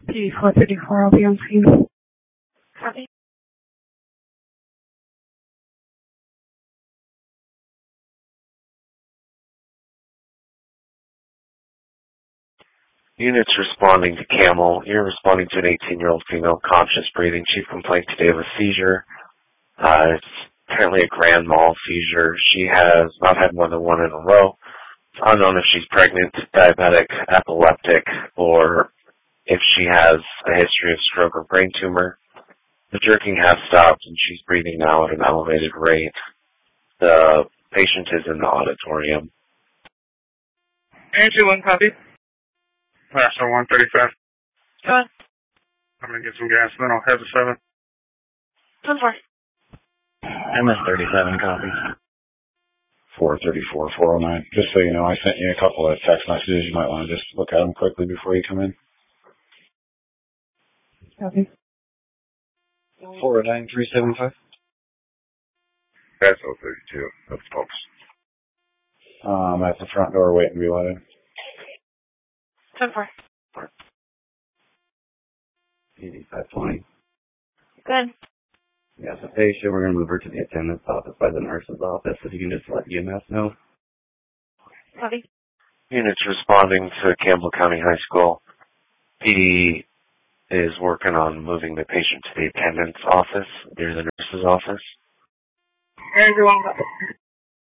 PD-434, I'll be on scene. Copy. Units responding to Camel. You're responding to an 18-year-old female, conscious breathing. Chief complaint today of a seizure. It's apparently a grand mal seizure. She has not had more than one in a row. It's unknown if she's pregnant, diabetic, epileptic, or if she has a history of stroke or brain tumor. The jerking has stopped, and she's breathing now at an elevated rate. The patient is in the auditorium. Angie, one copy. Pastor 135. Go on. I'm going to get some gas, then I'll head to 7. 10-4. MS-37, copy. 434, 409. Just so you know, I sent you a couple of text messages. You might want to just look at them quickly before you come in. Copy. 409-375. That's 032. That's folks. At the front door waiting to be let in. 10-4. PD 520. Good. Yes, a patient. We're going to move her to the attendant's office by the nurse's office. If you can just let EMS know. Copy. Units responding to Campbell County High School. PD is working on moving the patient to the attendant's office near the nurse's office. Everyone got